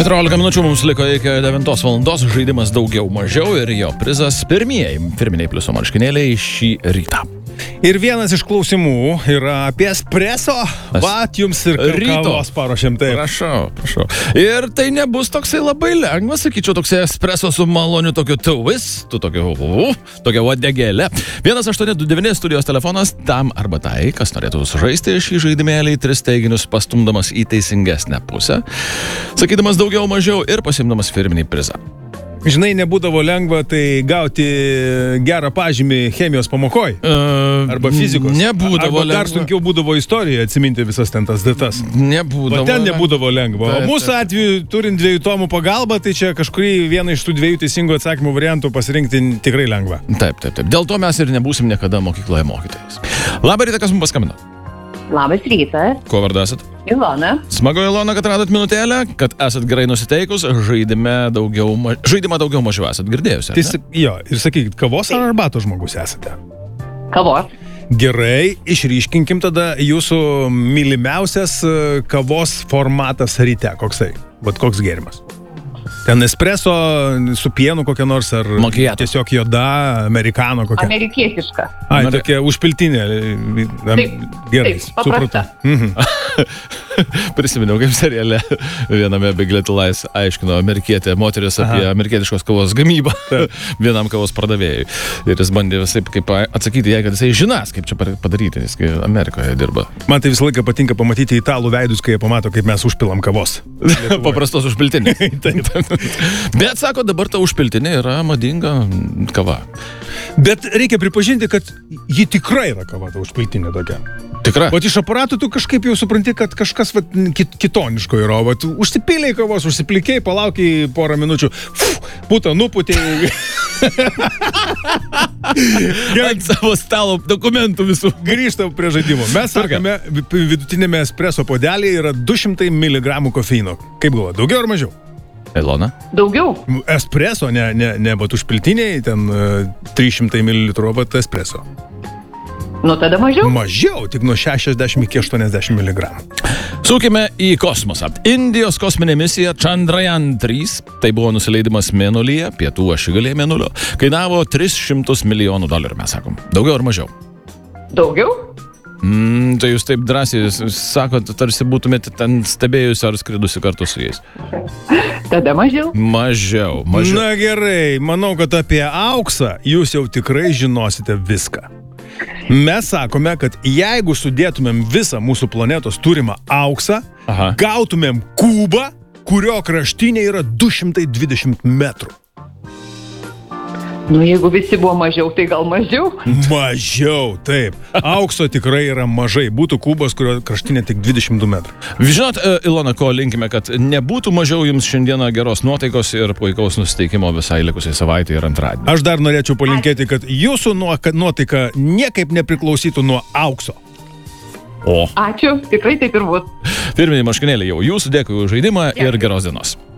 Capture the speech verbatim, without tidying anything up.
keturiolika minučių mums liko iki devintos valandos, žaidimas daugiau mažiau ir jo prizas pirmieji firminiai pliuso marškinėliai šį rytą. Ir vienas iš klausimų yra apie espreso. Vat jums ir kavos paruošėm taip. Prašau, prašau. Ir tai nebus toksai labai lengvas, sakyčiau, toksai espreso su maloniu tokiu twistu, tokiu, uh, tokia uodegėlė. vienas aštuoni du devyni studijos telefonas tam arba tai, kas norėtų sužaisti šį žaidimėlį, tris teiginius pastumdamas į teisingesnę pusę, sakydamas daugiau mažiau ir pasimdamas firminį prizą. Žinai, nebūdavo lengva tai gauti gerą pažymį chemijos pamokoj. Uh, arba fizikos. Nebūdavo arba lengva. dar sunkiau būdavo istorijoje atsiminti visas ten tas datas. Nebūdavo. O ten nebūdavo lengva. Taip, o mūsų atveju, turint dviejų tomų pagalbą, tai čia kažkurį vieną iš tų dviejų teisingų atsakymų variantų pasirinkti tikrai lengva. Taip, taip, taip. Dėl to mes ir nebūsim niekada mokykloje mokytojais. Labą rytą, kas mums paskambino? Labas rytas. Kuo vardu esat? Ilona. Smagu, Ilona, kad radot minutėlę, kad esat gerai nusiteikus, žaidime daugiau, ma... žaidimą daugiau mažiau esat girdėjusi. Tai, jo, ir sakykit, kavos ar arbatos žmogus esate? Kavos. Gerai, išryškinkim tada jūsų mylimiausias kavos formatas ryte. Koksai? Vat koks gėrimas? Ten espreso su pienu kokia nors, ar Macchiato. Tiesiog joda, amerikano kokia? Amerikietiška. Ai, Nori- tokia užpiltinė. Taip, Gerai, taip, paprasta. Mhm. Prisiminiau, kaip seriale viename Big Little Lies aiškino amerikietė moteris apie Aha. amerikietiškos kavos gamybą vienam kavos pardavėjui. Ir jis bandė visaip kaip atsakyti jai, kad jisai žinas, kaip čia padaryti, jis kai Amerikoje dirba. Man tai visą laiką patinka pamatyti italų veidus, kai jie pamato, kaip mes užpilam kavos. Paprastos užpiltinės. Bet, sako, dabar ta užpiltinė yra madinga kava. Bet reikia pripažinti, kad ji tikrai yra kava, ta užpiltinė tokia. Tikra? O iš aparatų tu kažkaip jau supranti, kad kažkas vat, kit, kitoniško yra. O vat, užsipiliai kavos, užsiplikiai, palaukiai porą minučių, Fuh, putą nuputėjai. Ant savo stalo dokumentų visų. Grįžtam prie žaidimo. Mes sakome, vidutinėme espreso puodelėje yra du šimtai miligramų kofeino. Kaip galvoja, daugiau ar mažiau? Ilona? Daugiau. Espreso, ne, ne, ne vat užpiltiniai, ten uh, trys šimtai mililitrų, bet espreso. Nu tada mažiau. Mažiau, tik nuo šešiasdešimt iki aštuoniasdešimt miligramų. Sūkime į kosmosą. Indijos kosminė misija Chandrayaan trys, tai buvo nusileidimas Mėnulyje, pietų ašigalyje Mėnulio, kainavo tris šimtus milijonų dolerių, mes sakom. Daugiau ar mažiau? Daugiau? Mm, tai jūs taip drąsiai sakot, tarsi būtumėte ten stebėjusi ar skridusi kartu su jais. Tada mažiau. Mažiau, mažiau. Na gerai, manau, kad apie auksą jūs jau tikrai žinosite viską. Mes sakome, kad jeigu sudėtumėm visą mūsų planetos turimą auksą, Aha. gautumėm kubą, kurio kraštinė yra du šimtai dvidešimt metrų. Nu jeigu visi buvo mažiau, tai gal mažiau. Mažiau, taip. Aukso tikrai yra mažai. Būtų kubas, kurio kraštinė tik dvidešimt du metrų. Žinot, Ilona, ko linkime, kad nebūtų mažiau jums šiandieną geros nuotaikos ir puikaus nusiteikimo visai likusiai savaitė ir antradienį. Aš dar norėčiau palinkėti, kad jūsų nuotaika niekaip nepriklausytų nuo aukso. O. Ačiū, tikrai taip ir bus. Firminiai marškinėliai jau jūsų, dėkui už žaidimą ir geros dienos.